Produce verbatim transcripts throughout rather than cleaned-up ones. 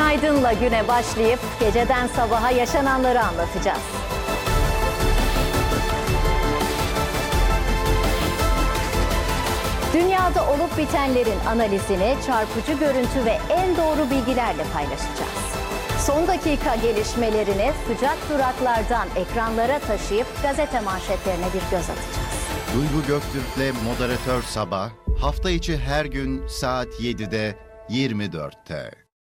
Günaydın'la güne başlayıp geceden sabaha yaşananları anlatacağız. Dünyada olup bitenlerin analizini çarpıcı görüntü ve en doğru bilgilerle paylaşacağız. Son dakika gelişmelerini sıcak duraklardan ekranlara taşıyıp gazete manşetlerine bir göz atacağız. Duygu Göktürk'le Moderatör Sabah, hafta içi her gün saat yedide yirmi dörtte.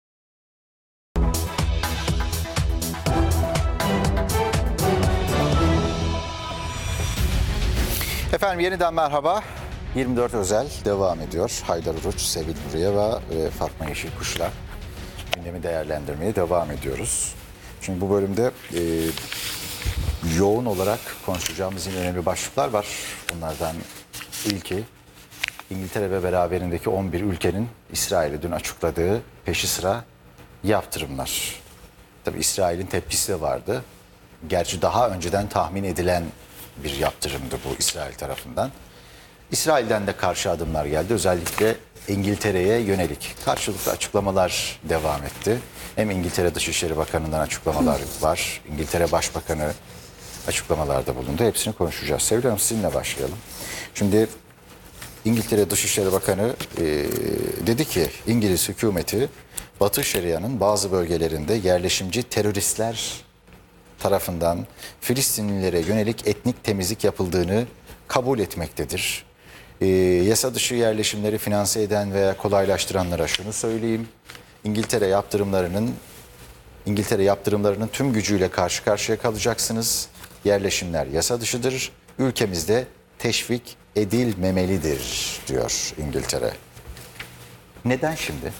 Efendim yeniden merhaba. yirmi dört özel devam ediyor. Haydar Uruç, Sevil Nuriyeva ve Fatma Yeşilkuş'la gündemi değerlendirmeye devam ediyoruz. Şimdi bu bölümde e, yoğun olarak konuşacağımız yine önemli başlıklar var. Bunlardan ilki İngiltere ve beraberindeki on bir ülkenin İsrail'e dün açıkladığı peşi sıra yaptırımlar. Tabii İsrail'in tepkisi de vardı. Gerçi daha önceden tahmin edilen bir yaptırımdı bu İsrail tarafından. İsrail'den de karşı adımlar geldi. Özellikle İngiltere'ye yönelik karşılıklı açıklamalar devam etti. Hem İngiltere Dışişleri Bakanı'ndan açıklamalar var. İngiltere Başbakanı açıklamalarda bulundu. Hepsini konuşacağız. Sevil Hanım, sizinle başlayalım. Şimdi İngiltere Dışişleri Bakanı e, dedi ki İngiliz hükümeti Batı Şeria'nın bazı bölgelerinde yerleşimci teröristler tarafından Filistinlilere yönelik etnik temizlik yapıldığını kabul etmektedir. E, yasa dışı yerleşimleri finanse eden veya kolaylaştıranlara şunu söyleyeyim. İngiltere yaptırımlarının İngiltere yaptırımlarının tüm gücüyle karşı karşıya kalacaksınız. Yerleşimler yasa dışıdır. Ülkemizde teşvik edilmemelidir diyor İngiltere. Neden şimdi?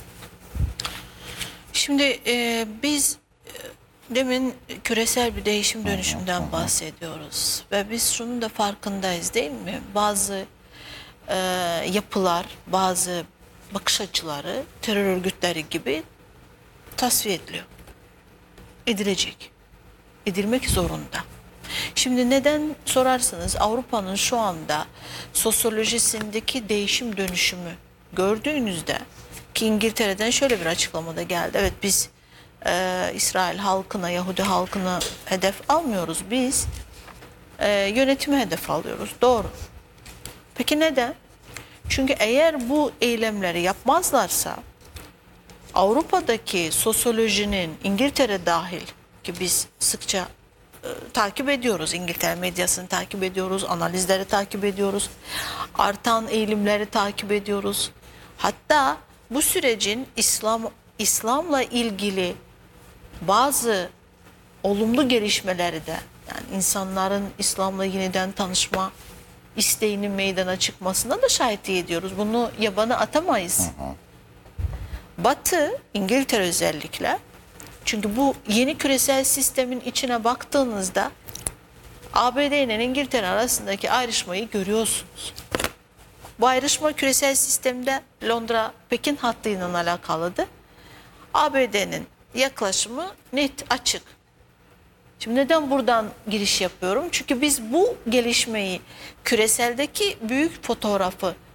Şimdi e, biz e, demin küresel bir değişim dönüşümden bahsediyoruz. Ve biz şunun da farkındayız değil mi? Bazı e, yapılar, bazı bakış açıları terör örgütleri gibi tasfiye ediliyor. Edilecek. Edilmek zorunda. Şimdi neden sorarsanız Avrupa'nın şu anda sosyolojisindeki değişim dönüşümü gördüğünüzde ki İngiltere'den şöyle bir açıklamada geldi. Evet biz e, İsrail halkına, Yahudi halkına hedef almıyoruz. Biz e, yönetimi hedef alıyoruz. Doğru. Peki neden? Çünkü eğer bu eylemleri yapmazlarsa Avrupa'daki sosyolojinin İngiltere dahil ki biz sıkça e, takip ediyoruz. İngiltere medyasını takip ediyoruz. Analizleri takip ediyoruz. Artan eğilimleri takip ediyoruz. Hatta bu sürecin İslam İslam'la ilgili bazı olumlu gelişmeleri de yani insanların İslam'la yeniden tanışma isteğinin meydana çıkmasına da şahitlik ediyoruz. Bunu yabana atamayız. Hı hı. Batı, İngiltere özellikle, çünkü bu yeni küresel sistemin içine baktığınızda A B D ile İngiltere arasındaki ayrışmayı görüyorsunuz. Bu ayrışma küresel sistemde Londra-Pekin hattıyla alakalıdır. A B D'nin yaklaşımı net, açık. Şimdi neden buradan giriş yapıyorum? Çünkü biz bu gelişmeyi, küreseldeki büyük fotoğrafı